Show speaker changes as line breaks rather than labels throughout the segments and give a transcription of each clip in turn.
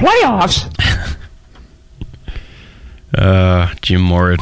Playoffs?
Jim Moritz.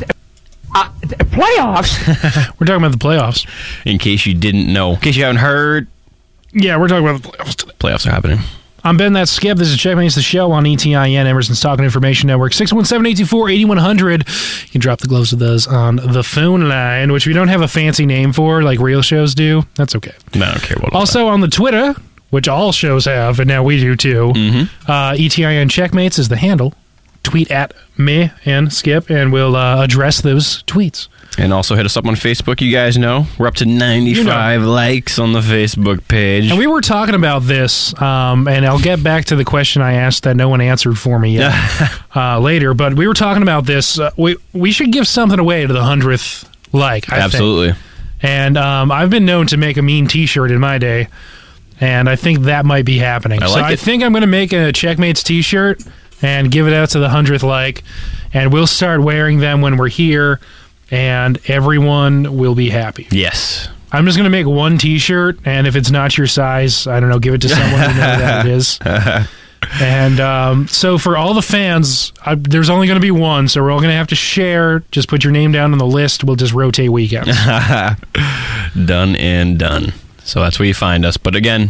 Playoffs?
We're talking about the playoffs.
In case you didn't know. In case you haven't heard,
Yeah, we're talking about the playoffs today.
playoffs are happening.
I'm Ben, that's Skip. This is Checkmates the Show on ETIN, Emerson's Talking Information Network. 617-824-8100. You can drop the gloves with us on the phone line, which we don't have a fancy name for like real shows do. That's okay.
I don't care what.
Also on the Twitter, which all shows have, and now we do too, ETIN Checkmates is the handle. Tweet at me and Skip, and we'll address those tweets.
And also hit us up on Facebook. You guys know we're up to 95 likes on the Facebook page.
And we were talking about this, and I'll get back to the question I asked that no one answered for me yet later. But we were talking about this. We should give something away to the 100th like. I
Absolutely.
think. And I've been known to make a mean T-shirt in my day, and I think that might be happening. I think I'm going to make a Checkmates T-shirt and give it out to the 100th like, and we'll start wearing them when we're here. And everyone will be happy.
Yes.
I'm just going to make one T-shirt, and if it's not your size, I don't know, give it to someone who knows that it is. And so for all the fans, there's only going to be one, so we're all going to have to share. Just put your name down on the list. We'll just rotate weekends.
Done and done. So that's where you find us. But again,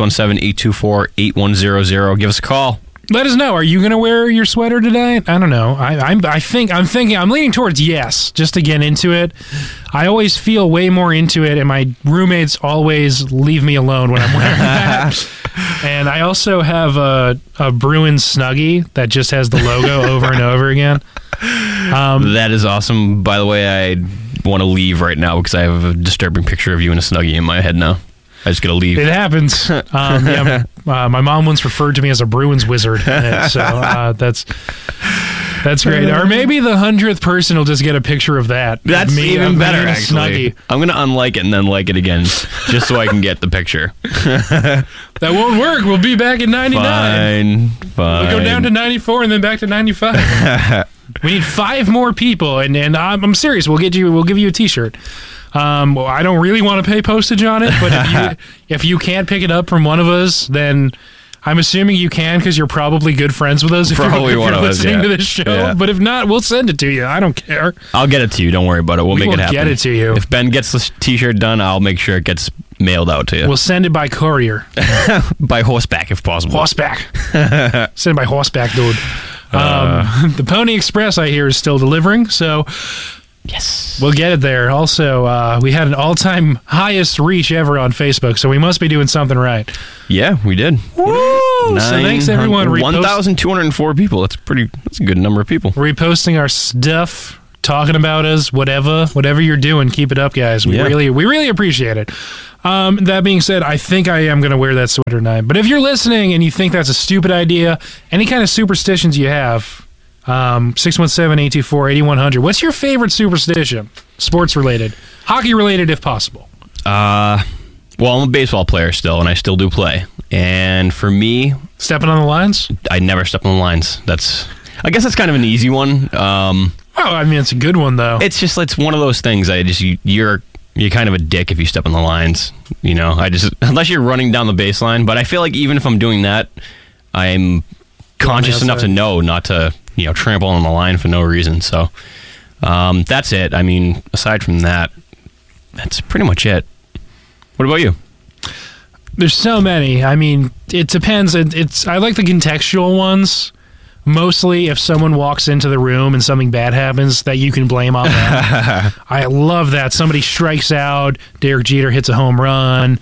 617-824-8100. Give us a call.
Let us know. Are you going to wear your sweater tonight? I don't know. I'm leaning towards yes, just to get into it. I always feel way more into it, and my roommates always leave me alone when I'm wearing that. And I also have a Bruins Snuggie that just has the logo over and over again.
That is awesome. By the way, I want to leave right now because I have a disturbing picture of you in a Snuggie in my head now. I just gotta leave.
It happens. My mom once referred to me as a Bruins wizard, so that's great. Or maybe the 100th person will just get a picture of that.
That's
me,
even better,
actually.
Snuggie. I'm gonna unlike it and then like it again, just so I can get the picture.
That won't work. We'll be back in 99.
Fine.
We'll go down to 94 and then back to 95. We need 5 more people, and I'm serious. We'll give you a T-shirt. I don't really want to pay postage on it, but if you can't pick it up from one of us, then I'm assuming you can because you're probably good friends with us if you're listening to this show. Yeah. But if not, we'll send it to you. I don't care.
I'll get it to you. Don't worry about it. We'll make it happen.
Get it to you.
If Ben gets this T-shirt done, I'll make sure it gets mailed out to you.
We'll send it by courier.
By horseback, if possible.
Horseback. Send it by horseback, dude. The Pony Express, I hear, is still delivering, so...
Yes.
We'll get it there. Also, we had an all-time highest reach ever on Facebook, so we must be doing something right.
Yeah, we did.
Woo! So thanks, everyone.
1,204 people. That's a good number of people.
Reposting our stuff, talking about us, whatever you're doing, keep it up, guys. We really appreciate it. That being said, I think I am going to wear that sweater tonight. But if you're listening and you think that's a stupid idea, any kind of superstitions you have... 617-824-8100. What's your favorite superstition? Sports related, hockey related, if possible.
Well, I'm a baseball player still, and I still do play. And for me,
stepping on the lines,
I never step on the lines. I guess that's kind of an easy one.
I mean, it's a good one though.
It's one of those things. You're kind of a dick if you step on the lines. You know, unless you're running down the baseline. But I feel like even if I'm doing that, I'm conscious enough to know not to. Trample on the line for no reason. So that's it. I mean, aside from that, that's pretty much it. What about you?
There's so many. I mean, it depends. I like the contextual ones. Mostly if someone walks into the room and something bad happens that you can blame on them. I love that. Somebody strikes out. Derek Jeter hits a home run.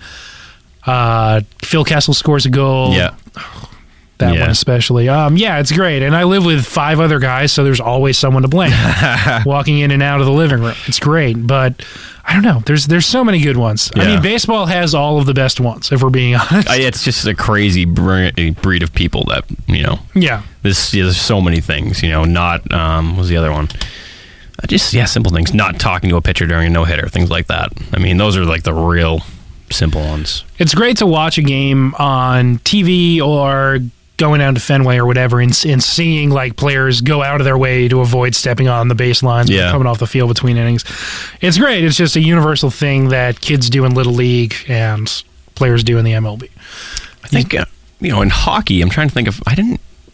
Phil Kessel scores a goal.
Yeah.
That one especially. It's great. And I live with 5 other guys, so there's always someone to blame walking in and out of the living room. It's great. But I don't know. There's so many good ones. Yeah. I mean, baseball has all of the best ones, if we're being honest.
It's just a crazy breed of people that,
Yeah.
There's so many things, not, what was the other one? Simple things. Not talking to a pitcher during a no-hitter, things like that. I mean, those are like the real simple ones.
It's great to watch a game on TV or going down to Fenway or whatever and seeing like players go out of their way to avoid stepping on the baselines coming off the field between innings. It's great. It's just a universal thing that kids do in Little League and players do in the MLB.
I think, in hockey, I'm trying to think of, I didn't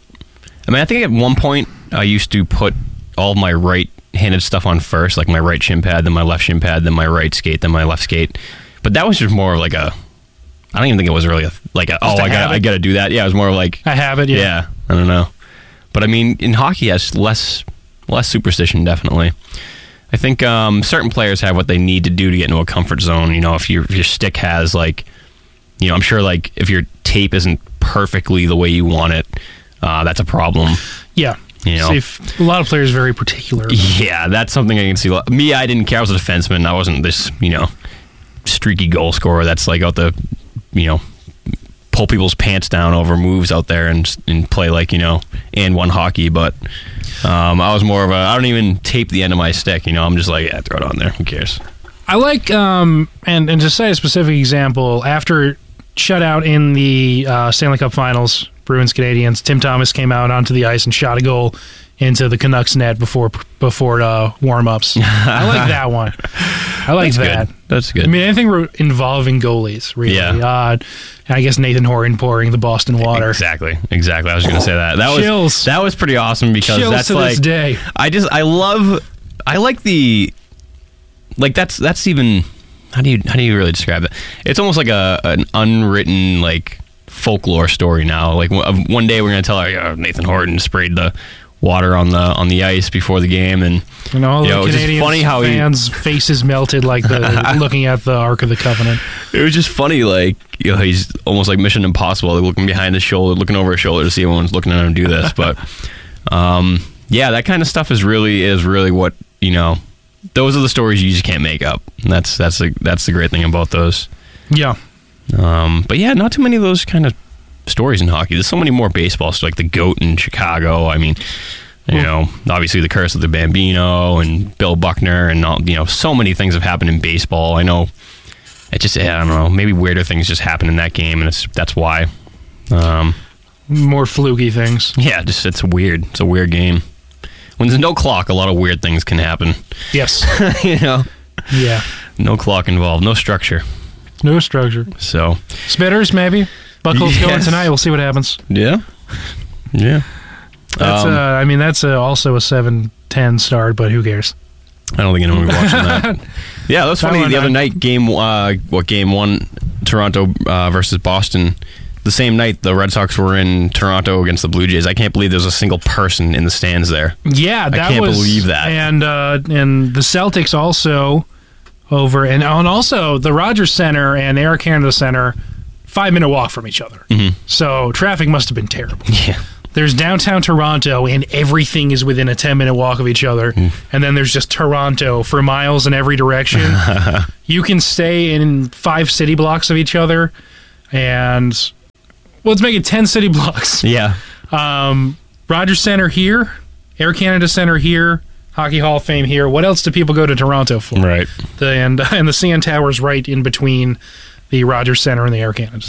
I mean, I think at one point I used to put all of my right-handed stuff on first, like my right shin pad, then my left shin pad, then my right skate, then my left skate. But that was just more of like I don't even think it was really I got to do that. Yeah, it was more like
a habit. Yeah.
Yeah, I don't know. But I mean, in hockey, it's less superstition, definitely. I think certain players have what they need to do to get into a comfort zone. You know, if your stick has I'm sure if your tape isn't perfectly the way you want it, that's a problem.
Yeah.
You know?
See, a lot of players are very particular.
Yeah, that's something I can see. Me, I didn't care. I was a defenseman. I wasn't this, streaky goal scorer that's like out the, pull people's pants down over moves out there and play and one hockey. But I was more of I don't even tape the end of my stick. I'm just like, yeah, throw it on there. Who cares?
I like, and to say a specific example, after shutout in the Stanley Cup Finals, Bruins Canadiens, Tim Thomas came out onto the ice and shot a goal into the Canucks net before warm-ups. I like that one. I like that.
Good. That's good.
I mean, anything involving goalies, really.
Yeah.
I guess Nathan Horton pouring the Boston water.
Exactly. I was going to say that.
Chills.
That was pretty awesome because
Chills
that's
to this day.
That's even, how do you really describe it? It's almost like an unwritten folklore story now. Like one day we're going to tell Nathan Horton sprayed the water on the ice before the game, and
all the
it's just
Canadian
funny how
fans' faces melted looking at the Ark of the Covenant.
It was just funny, he's almost like Mission Impossible, looking behind his shoulder, looking over his shoulder to see everyone's looking at him do this. But yeah, that kind of stuff is really what those are the stories you just can't make up. And that's the great thing about those.
Yeah.
But yeah, not too many of those kind of stories in hockey. There's so many more baseball stuff, like the GOAT in Chicago. I mean, obviously the curse of the Bambino and Bill Buckner and all, so many things have happened in baseball. I know I don't know, maybe weirder things just happen in that game, and that's why.
More fluky things.
Yeah, it's weird. It's a weird game. When there's no clock, a lot of weird things can happen.
Yes.
Yeah. No clock involved, no structure.
No structure.
So
Spitters, maybe. Buckles going tonight. We'll see what happens.
Yeah.
That's also a 7-10 start, but who cares?
I don't think anyone will be watching that. Yeah, that was funny. The other night, game one, Toronto versus Boston. The same night, the Red Sox were in Toronto against the Blue Jays. I can't believe there was a single person in the stands there.
Yeah,
I can't believe that.
And the Celtics also over, and also the Rogers Center and Air Canada Center, 5-minute walk from each other. Mm-hmm. So traffic must have been terrible.
Yeah.
There's downtown Toronto, and everything is within a 10-minute walk of each other. And then there's just Toronto for miles in every direction. You can stay in 5 city blocks of each other, and let's make it 10 city blocks.
Yeah.
Rogers Center here, Air Canada Center here, Hockey Hall of Fame here. What else do people go to Toronto for?
Right.
And the CN Tower's right in between the Rogers Center and the Air Canada.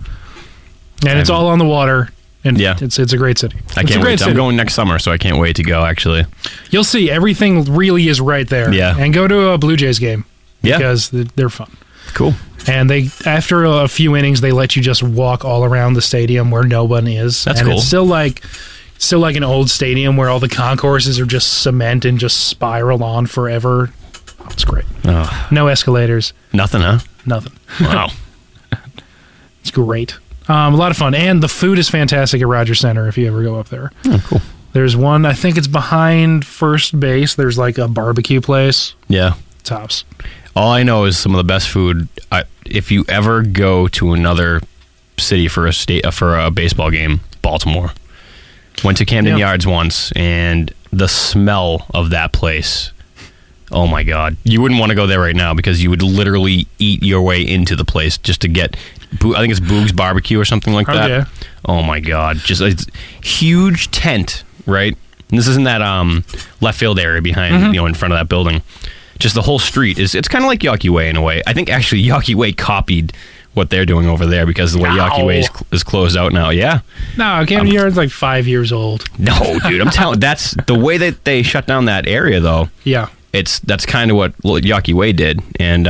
And it's all on the water. And
yeah.
It's a great city.
I can't wait. I'm going next summer, so I can't wait to go, actually.
You'll see. Everything really is right there.
Yeah.
And go to a Blue Jays game.
Yeah.
Because they're fun.
Cool.
And after a few innings, they let you just walk all around the stadium where no one is.
That's
and
cool.
It's still like an old stadium where all the concourses are just cement and just spiral on forever. Oh, it's great.
Oh.
No escalators.
Nothing, huh?
Nothing.
Wow.
It's great. A lot of fun. And the food is fantastic at Rogers Center if you ever go up there.
Oh, cool.
There's one, I think it's behind first base. There's like a barbecue place.
Yeah.
Tops.
All I know is some of the best food. If you ever go to another city for a baseball game, Baltimore. Went to Camden Yards once, and the smell of that place, oh my God. You wouldn't want to go there right now because you would literally eat your way into the place just to get, I think it's Boog's Barbecue or something like that.
Yeah.
Oh my God. Just a huge tent, right? And this is in that left field area behind, in front of that building. Just the whole street it's kind of like Yawkey Way in a way. I think actually Yawkey Way copied what they're doing over there because the way Yawkey Way is closed out now. Yeah.
No, Camden Yards like 5 years old.
No, dude, I'm telling. That's the way that they shut down that area, though.
Yeah.
That's kind of what Yawkey Way did, and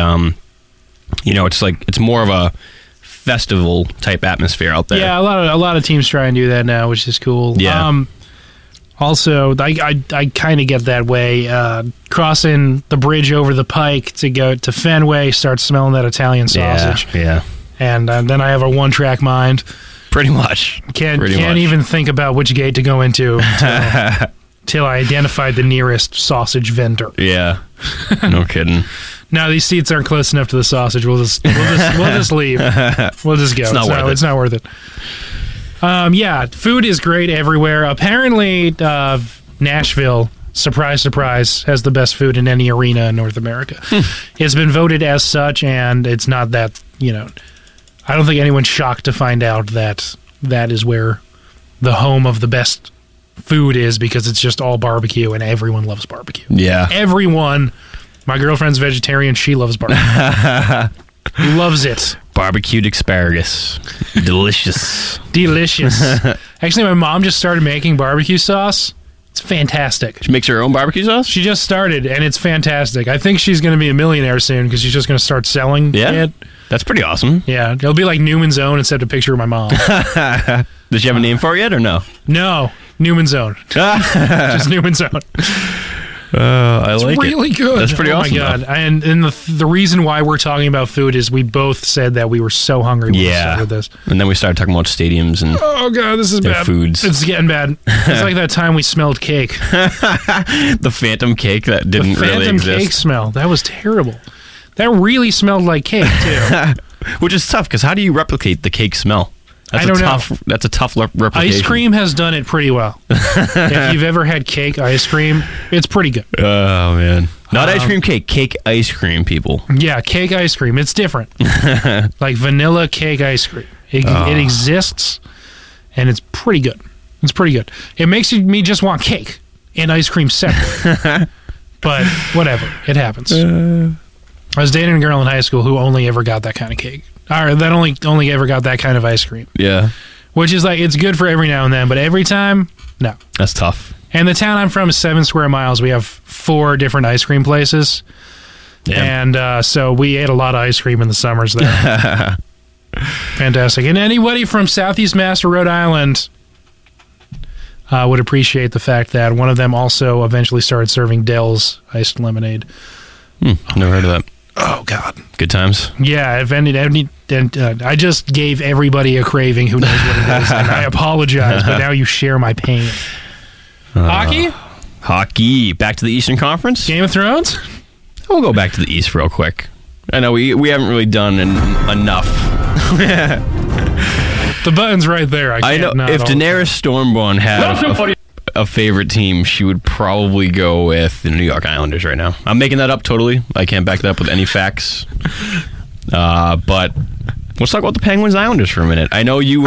it's more of a festival type atmosphere out there.
Yeah, a lot of teams try and do that now, which is cool.
Yeah.
Also, I kind of get that way. Crossing the bridge over the Pike to go to Fenway, start smelling that Italian sausage.
Yeah.
And then I have a one-track mind.
Pretty much.
Can't even think about which gate to go into till I identified the nearest sausage vendor.
Yeah. No kidding.
No, these seats aren't close enough to the sausage. We'll just leave. We'll just go. It's not worth it. Yeah, food is great everywhere. Apparently, Nashville, surprise, surprise, has the best food in any arena in North America. It's been voted as such, and it's not that, I don't think anyone's shocked to find out that that is where the home of the best food is, because it's just all barbecue, and everyone loves barbecue.
Yeah.
Everyone. My girlfriend's vegetarian. She loves barbecue. Loves it.
Barbecued asparagus. Delicious.
Delicious. Actually, my mom just started making barbecue sauce. It's fantastic.
She makes her own barbecue sauce?
She just started, and it's fantastic. I think she's going to be a millionaire soon because she's just going to start selling it.
That's pretty awesome.
Yeah. It'll be like Newman's Own, except a picture of my mom.
Does she have a name for it yet or no?
No. Newman's Own. Just Newman's Own.
I like it.
It's really good.
That's pretty awesome.
Oh my god! And the reason why we're talking about food is we both said that we were so hungry when we started this.
And then we started talking about stadiums and
oh god, this is bad.
Foods.
It's getting bad. It's like that time we smelled cake.
The phantom cake that didn't really exist.
The phantom cake smell. That was terrible. That really smelled like cake too.
Which is tough because how do you replicate the cake smell?
I don't know.
That's a tough replication.
Ice cream has done it pretty well. If you've ever had cake ice cream, it's pretty good.
Oh, man. Not ice cream cake. Cake ice cream, people.
Yeah, cake ice cream. It's different. Like vanilla cake ice cream. It exists, and it's pretty good. It's pretty good. It makes me just want cake and ice cream separate. But whatever. It happens. I was dating a girl in high school who only ever got that kind of cake. Or that only ever got that kind of ice cream.
Yeah.
Which is like, it's good for every now and then, but every time, no.
That's tough.
And the town I'm from is 7 square miles. We have 4 different ice cream places. Yeah. And so we ate a lot of ice cream in the summers there. Fantastic. And anybody from Southeast Mass or Rhode Island would appreciate the fact that one of them also eventually started serving Dell's iced lemonade.
Never heard of that.
Oh, God.
Good times.
Yeah, I just gave everybody a craving who knows what it is, and I apologize, but now you share my pain. Hockey?
Back to the Eastern Conference?
Game of Thrones?
We'll go back to the East real quick. I know we haven't really done enough.
The button's right there. I know.
If Daenerys Stormborn had a favorite team, she would probably go with the New York Islanders right now. I'm making that up totally. I can't back that up with any facts. But let's talk about the Penguins Islanders for a minute. I know you